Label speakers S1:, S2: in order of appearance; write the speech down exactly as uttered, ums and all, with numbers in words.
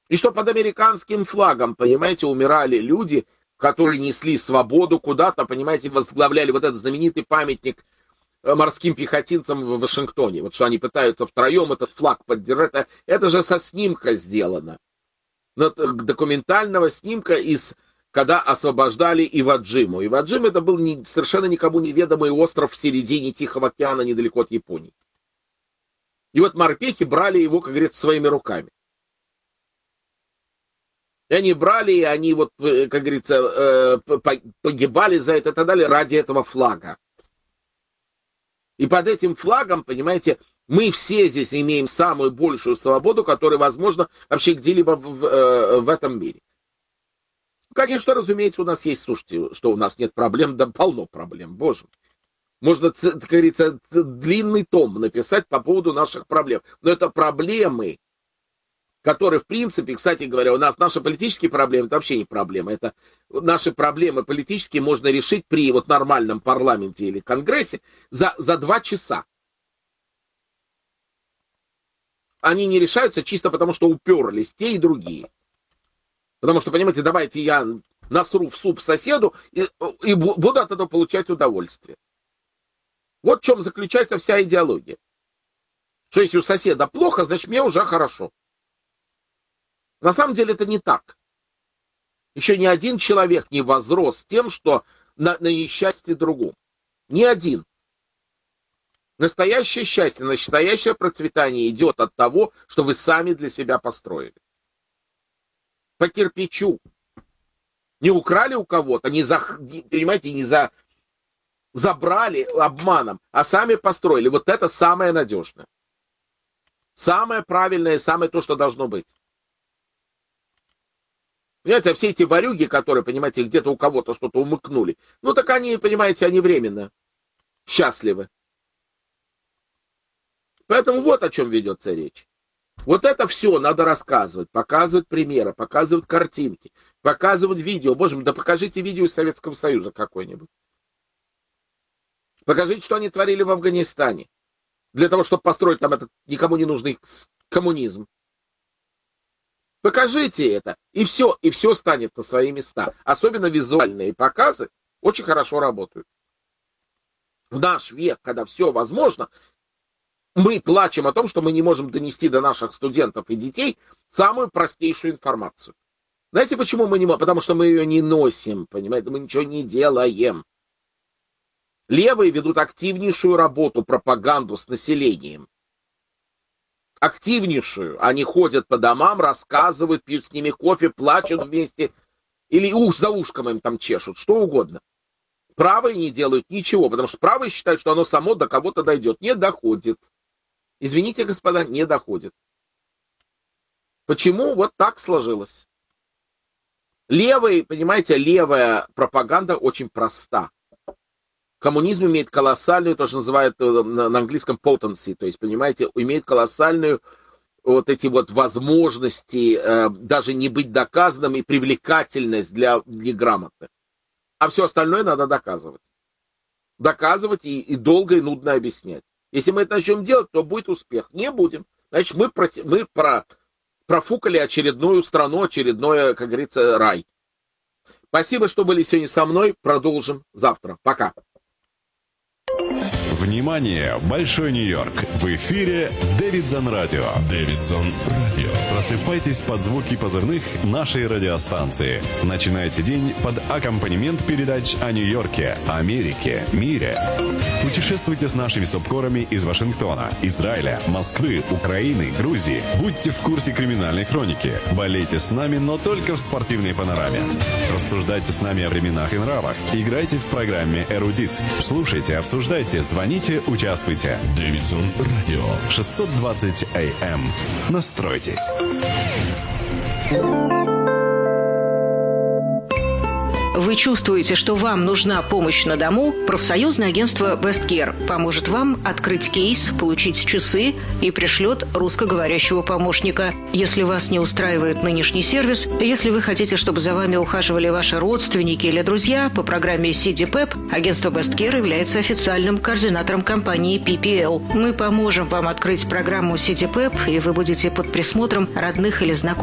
S1: И что под американским флагом, понимаете, умирали люди, которые несли свободу куда-то, понимаете, возглавляли вот этот знаменитый памятник морским пехотинцам в Вашингтоне. Вот что они пытаются втроем этот флаг поддержать. Это, это же со снимка сделано. Документального снимка из, когда освобождали Иваджиму. Иваджима это был не, совершенно никому неведомый остров в середине Тихого океана, недалеко от Японии. И вот морпехи брали его, как говорится, своими руками. И они брали, и они вот, как говорится, погибали за это и так далее ради этого флага. И под этим флагом, понимаете, мы все здесь имеем самую большую свободу, которая возможна вообще где-либо в, в этом мире. Конечно, разумеется, у нас есть, слушайте, что у нас нет проблем, да полно проблем, боже. Можно, как говорится, длинный том написать по поводу наших проблем. Но это проблемы, которые, в принципе, кстати говоря, у нас наши политические проблемы, это вообще не проблема. Это наши проблемы политические можно решить при вот нормальном парламенте или конгрессе за, за два часа. Они не решаются чисто потому, что уперлись те и другие. Потому что, понимаете, давайте я насру в суп соседу и, и буду от этого получать удовольствие. Вот в чем заключается вся идеология. Что если у соседа плохо, значит мне уже хорошо. На самом деле это не так. Еще ни один человек не возрос тем, что на, на несчастье другому. Ни один. Настоящее счастье, настоящее процветание идет от того, что вы сами для себя построили. По кирпичу. Не украли у кого-то, не за, понимаете, не за, забрали обманом, а сами построили. Вот это самое надежное. Самое правильное, самое то, что должно быть. Понимаете, все эти ворюги, которые, понимаете, где-то у кого-то что-то умыкнули, ну так они, понимаете, они временно счастливы. Поэтому вот о чем ведется речь. Вот это все надо рассказывать, показывать примеры, показывать картинки, показывать видео. Боже мой, да покажите видео из Советского Союза какое-нибудь. Покажите, что они творили в Афганистане. Для того, чтобы построить там этот никому не нужный коммунизм. Покажите это, и все, и все станет на свои места. Особенно визуальные показы очень хорошо работают. В наш век, когда все возможно, мы плачем о том, что мы не можем донести до наших студентов и детей самую простейшую информацию. Знаете, почему мы не можем? Потому что мы ее не носим, понимаете, мы ничего не делаем. Левые ведут активнейшую работу, пропаганду с населением. Активнейшую. Они ходят по домам, рассказывают, пьют с ними кофе, плачут вместе. Или уж за ушком им там чешут, что угодно. Правые не делают ничего, потому что правые считают, что оно само до кого-то дойдет. Не доходит. Извините, господа, не доходит. Почему вот так сложилось? Левые, понимаете, левая пропаганда очень проста. Коммунизм имеет колоссальную, то, что называют на английском potency, то есть, понимаете, имеет колоссальную вот эти вот возможности э, даже не быть доказанным и привлекательность для неграмотных. А все остальное надо доказывать. Доказывать и, и долго и нудно объяснять. Если мы это начнем делать, то будет успех. Не будем. Значит, мы, про, мы про, профукали очередную страну, очередной, как говорится, рай. Спасибо, что были сегодня со мной. Продолжим завтра. Пока.
S2: Внимание! Большой Нью-Йорк! В эфире Дэвидсон Радио. Дэвидсон Радио. Просыпайтесь под звуки позывных нашей радиостанции. Начинайте день под аккомпанемент передач о Нью-Йорке, Америке, мире. Путешествуйте с нашими субкорами из Вашингтона, Израиля, Москвы, Украины, Грузии. Будьте в курсе криминальной хроники. Болейте с нами, но только в спортивной панораме. Рассуждайте с нами о временах и нравах. Играйте в программе «Эрудит». Слушайте, обсуждайте, звоните, участвуйте. Дэвидсон Радио. шестьсот двадцать эй эм. Настройтесь.
S3: Вы чувствуете, что вам нужна помощь на дому? Профсоюзное агентство Бесткер поможет вам открыть кейс, получить часы и пришлет русскоговорящего помощника. Если вас не устраивает нынешний сервис, если вы хотите, чтобы за вами ухаживали ваши родственники или друзья, по программе си ди пэп агентство Бесткер является официальным координатором компании пи пи эл. Мы поможем вам открыть программу си ди пэп, и вы будете под присмотром родных или знакомых